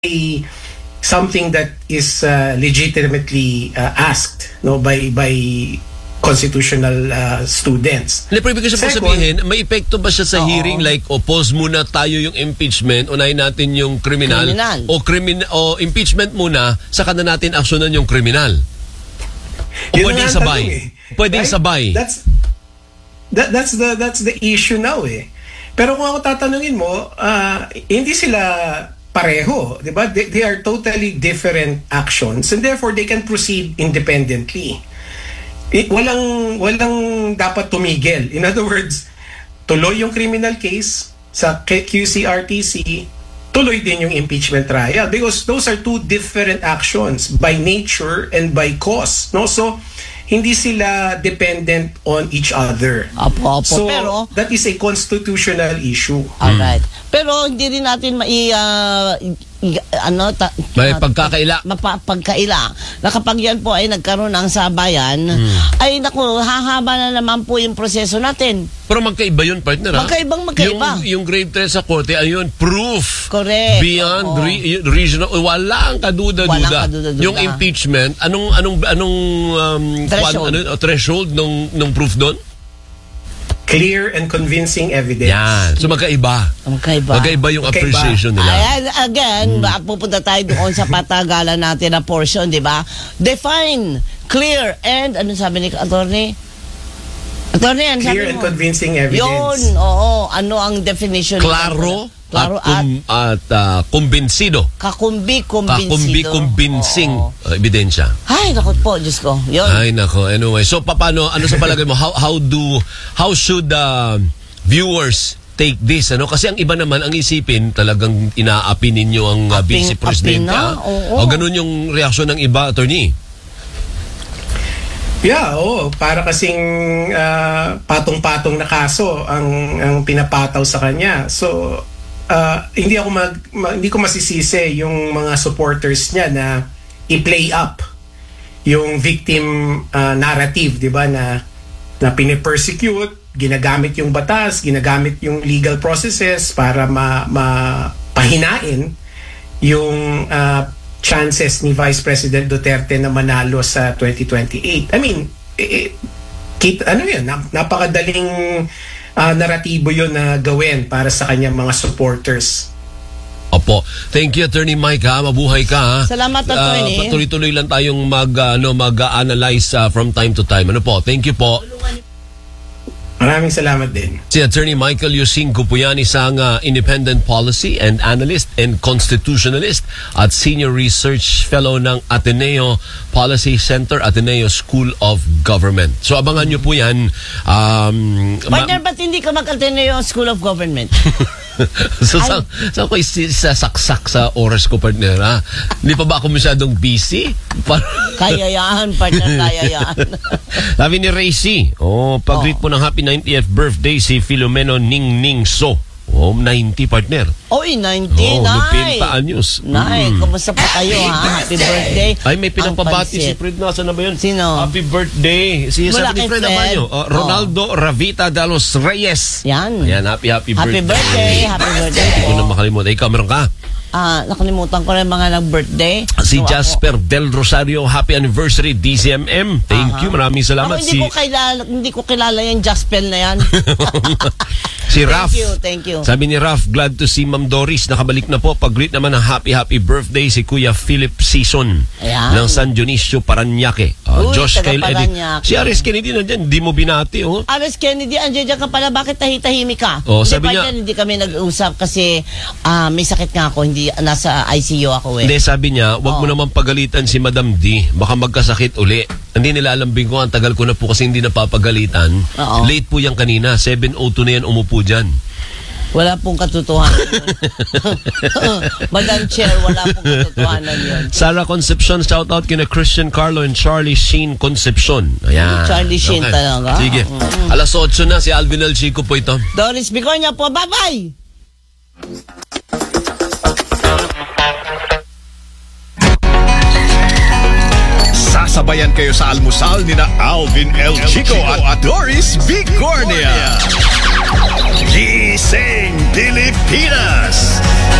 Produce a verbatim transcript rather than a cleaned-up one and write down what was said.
something that is uh, legitimately uh, asked no by by constitutional uh, students. Hindi, pero ibig sabihin, may epekto ba siya sa Oo. hearing? Like, oppose muna tayo yung impeachment, unahin natin yung criminal, criminal. o crimin o impeachment muna, saka na natin aksyonan yung criminal. O Yun pwedeng sabay. eh. Pwedeng Right? sabay. That's that, that's the that's the issue now eh. Pero kung ako tatanungin mo, uh, hindi sila pareho, 'di ba? They, they are totally different actions and therefore they can proceed independently. Eh, walang walang dapat tumigil. In other words, tuloy yung criminal case sa Q C R T C, tuloy din yung impeachment trial because those are two different actions by nature and by cause, no? So hindi sila dependent on each other. Apo, apo. So Pero that is a constitutional issue. alright. Pero hindi rin natin mai uh, i- ano ta, May uh, pagkakaila. mapa, pagkaila na kapag yan po ay nagkaroon ng sabayan, ay naku, hahaba na naman po yung proseso natin. Pero magkaiba yun, partner, ha? Magkaibang magkaiba. Yung, yung grave threat sa korte, ayun, proof. Correct. Beyond Oo. re, regional, walang kaduda-duda. Walang kaduda-duda. Yung impeachment, anong anong anong um, Threshold. kwan- ano, threshold nung nung proof doon? Clear and convincing evidence. Yan. So magkaiba. Magkaiba. Magkaiba yung Magkaiba. appreciation nila. Ayan, again, hmm. pupunta tayo doon sa patagalan natin na portion, di ba? Define, clear, and, ano sabi ni attorney? Attorney, ano sabi Clear and mo? convincing evidence. Yun, oo. Ano ang definition? Klaro, Klaro at, kum, at uh, kumbinsido. kakumbi, kumbinsido. Kakumbi-kumbinsing Oo. uh, ebidensya. Ay, naku po, Diyos ko. Yun. Ay nako. Anyway, so paano ano sa palagay mo how how do how should uh, viewers take this, ano? Kasi ang iba naman ang isipin talagang inaapi ninyo ang uh, Aping- vice presidente. aping na, ah. oo. O ganun yung reaksyon ng iba, attorney. Yeah, oo. Para kasing uh, patong-patong na kaso ang ang pinapataw sa kanya. So, uh, hindi ako mag, ma, hindi ko masisisi yung mga supporters niya na i-play up yung victim uh, narrative, 'di ba, na na pini-persecute, ginagamit yung batas, ginagamit yung legal processes para ma, mapahinain yung uh, chances ni Vice President Duterte na manalo sa twenty twenty-eight. I mean, eh, kit, ano yun, nap- napakadaling uh, naratibo yun na gawin para sa kanyang mga supporters. Opo. Thank you, Attorney Mike, ha. Mabuhay ka, ha. Salamat, Attorney. Uh, patuloy-tuloy lang tayong mag, uh, ano, mag-analyze uh, from time to time. Ano po? Thank you po. Maraming salamat din. Si Attorney Michael Yusinko po yan, isang uh, independent policy and analyst and constitutionalist at senior research fellow ng Ateneo Policy Center, Ateneo School of Government. So abangan nyo po yan. Um, Partner, ba't hindi ka mag-Ateneo School of Government? so, sa, sa ko isasaksak sa oras ko, partner, ha? Hindi pa ba ako masyadong busy? Par- Kaya yan, partner, kaya yan. Sabi ni Ray C, oh, pag-greet Oh. po ng happy ninetieth birthday si Filomeno Ning Ning So. Oh, ninety, partner. Oy, ninety, Oh, Nay. lupita anyos. Nay, Mm. kumusta po kayo, ha? Happy birthday. Ay, may pinapabati si Ang pansit. Fred. Nasaan na ba yun? Sino? Happy birthday. Si Mula sabi ni kay Fred Fred. Amanyo. Uh, Ronaldo Ravita Dalos Reyes. Yan. Ayan, happy, happy, Happy birthday, happy birthday Hindi ko po. na makalimutan. Ikaw, meron ka? Ah, nakalimutan ko na yung mga nag-birthday. Si So, Jasper Del Rosario, happy anniversary D C M M. Thank Aha. you, maraming Ako, salamat. ako hindi Si ko kilala, hindi ko kilala yung Jaspel na yan. si Raf. Thank you, thank you. Sabi ni Raf, glad to see Ma'am Doris. Nakabalik na po. Pag-greet naman ng happy, happy birthday si Kuya Philip Season Ayan. ng San Dionisio, Paranaque. Uh, Uy, Josh taga Kyle Edit. Paranaque. Si Aris Kennedy nandyan. Hindi mo binati, oh. Aris Kennedy, andiyan dyan ka pala. Bakit tahi-tahimik ka? Oh, hindi sabi pa niya- dyan, hindi kami nag-usap kasi ah, may sakit nga ako. Hindi, nasa I C U ako eh. Hindi, sabi niya, wag mo Oh. naman pagalitan si Madam D. Baka magkasakit uli. Hindi nila alambing ko. Ang tagal ko na po kasi hindi napapagalitan. Oo. Late po yan kanina. seven oh two na yan umupo dyan. Wala pong katotohanan yun. Madam Chair, wala pong katotohanan yun. Sarah Concepcion, shout out kina Christian Carlo and Charlie Sheen Concepcion. Ayan. Charlie Sheen talaga? Sige. Mm. Alas otso na, si Alvin El Chico po ito. Doris Biconia po, bye-bye! Sasabayan kayo sa almusal ni na Alvin El Chico at Doris Bicornia. Gising Pilipinas!